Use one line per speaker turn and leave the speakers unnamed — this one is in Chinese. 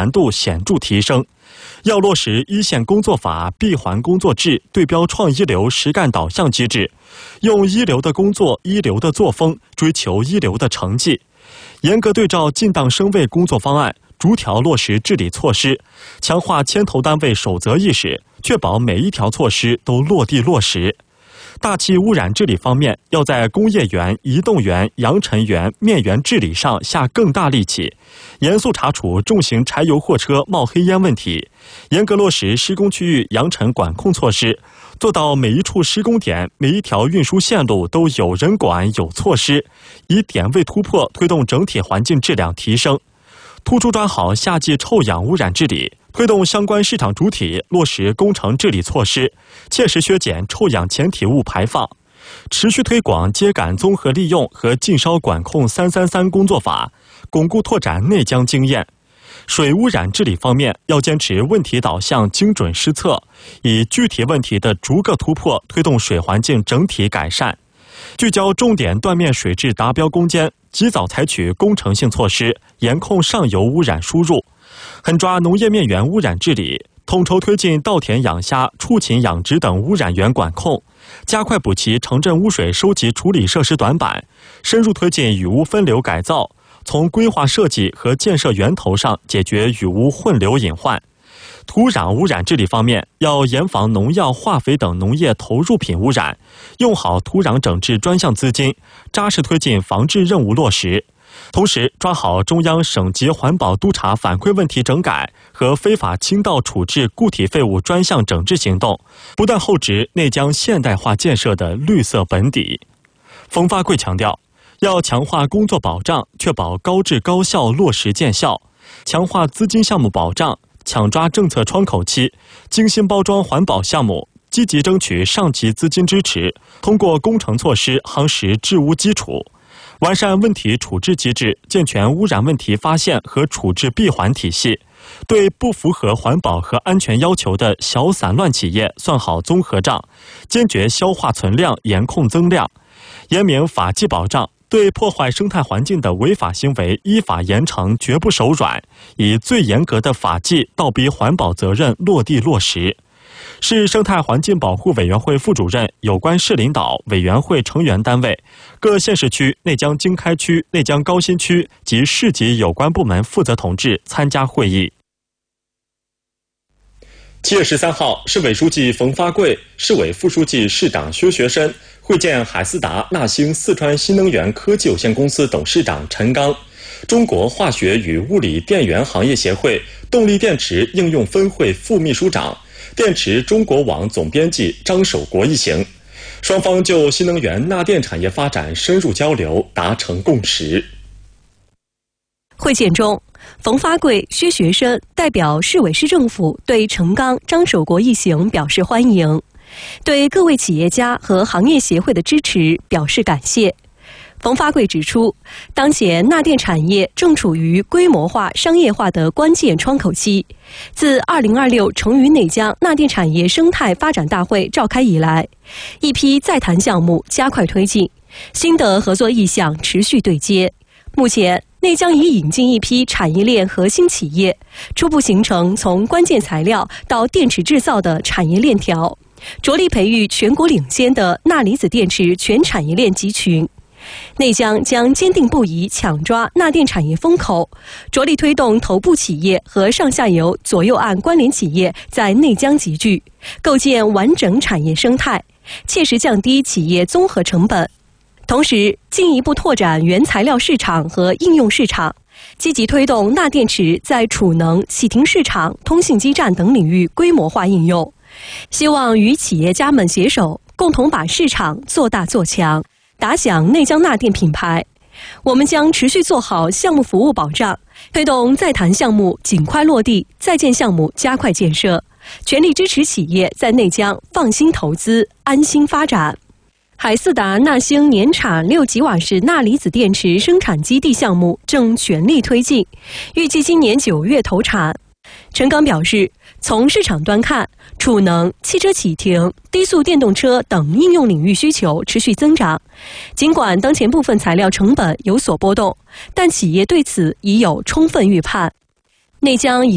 难度显著提升。要落实一线工作法闭环工作制对标创一流实干导向机制，用一流的工作、一流的作风追求一流的成绩，严格对照进档升位工作方案，逐条落实治理措施，强化牵头单位守责意识，确保每一条措施都落地落实。大气污染治理方面，要在工业园、移动园、扬尘园、面园治理上下更大力气，严肃查处重型柴油货车冒黑烟问题，严格落实施工区域扬尘管控措施，做到每一处施工点、每一条运输线路都有人管、有措施，以点位突破推动整体环境质量提升。突出抓好夏季臭氧污染治理，推动相关市场主体落实工程治理措施，切实削减臭氧前体物排放。持续推广秸秆综合利用和禁烧管控333工作法，巩固拓展内江经验。水污染治理方面，要坚持问题导向、精准施策，以具体问题的逐个突破推动水环境整体改善。聚焦重点断面水质达标攻坚，及早采取工程性措施，严控上游污染输入，狠抓农业面源污染治理，统筹推进稻田养虾、畜禽养殖等污染源管控，加快补齐城镇污水收集处理设施短板，深入推进雨污分流改造，从规划设计和建设源头上解决雨污混流隐患。土壤污染治理方面，要严防农药、化肥等农业投入品污染，用好土壤整治专项资金，扎实推进防治任务落实。同时，抓好中央省级环保督察反馈问题整改和非法倾倒处置固体废物专项整治行动，不断厚植内江现代化建设的绿色本底。冯发贵强调，要强化工作保障，确保高质高效落实见效，强化资金项目保障，抢抓政策窗口期，精心包装环保项目，积极争取上级资金支持，通过工程措施夯实治污基础，完善问题处置机制，健全污染问题发现和处置闭环体系，对不符合环保和安全要求的小散乱企业算好综合账，坚决消化存量，严控增量，严明法纪保障，对破坏生态环境的违法行为依法严惩，绝不手软，以最严格的法纪倒逼环保责任落地落实。市生态环境保护委员会副主任、有关市领导、委员会成员单位、各县市区、内江经开区、内江高新区及市级有关部门负责同志参加会议。7月13号，市委书记冯发贵、市委副书记、市长薛学深会见海思达纳兴四川新能源科技有限公司董事长陈刚，中国化学与物理电源行业协会动力电池应用分会副秘书长、电池中国网总编辑张守国一行，双方就新能源钠电产业发展深入交流，达成共识。
会见中，冯发贵、薛学深代表市委市政府对陈刚、张守国一行表示欢迎，对各位企业家和行业协会的支持表示感谢。冯发贵指出，当前钠电产业正处于规模化、商业化的关键窗口期。自2026成渝内江钠电产业生态发展大会召开以来，一批在谈项目加快推进，新的合作意向持续对接。目前，内江已引进一批产业链核心企业，初步形成从关键材料到电池制造的产业链条，着力培育全国领先的钠离子电池全产业链集群。内江将坚定不移抢抓钠电产业风口，着力推动头部企业和上下游左右岸关联企业在内江集聚，构建完整产业生态，切实降低企业综合成本。同时，进一步拓展原材料市场和应用市场，积极推动钠电池在储能、启停市场、通信基站等领域规模化应用。希望与企业家们携手，共同把市场做大做强，打响内江钠电品牌。我们将持续做好项目服务保障，推动在谈项目尽快落地，在建项目加快建设，全力支持企业在内江放心投资、安心发展。海思达纳兴年产6吉瓦时钠离子电池生产基地项目正全力推进，预计今年9月投产。陈刚表示，从市场端看，储能、汽车启停、低速电动车等应用领域需求持续增长。尽管当前部分材料成本有所波动，但企业对此已有充分预判。内江